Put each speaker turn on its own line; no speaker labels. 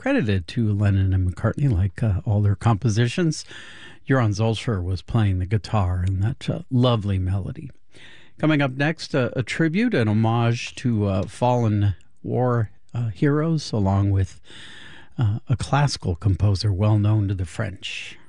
credited to Lennon and McCartney, like all their compositions. Joran Zolcher was playing the guitar in that lovely melody. Coming up next, a tribute, an homage to fallen war heroes, along with a classical composer well known to the French.